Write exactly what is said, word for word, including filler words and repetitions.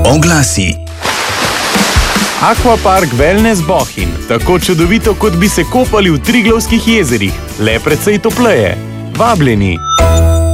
Oglasi. Aquapark Wellness Bohinj. Tako čudovito, kot bi se kopali v Triglavskih jezerih, le precej topleje. Vabljeni!